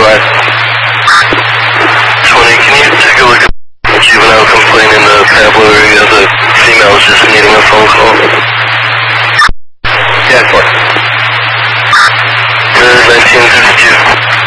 right. 20, can you take a look at the juvenile complaint in the Pablo area? The female is just needing a phone call. Yeah, 1952.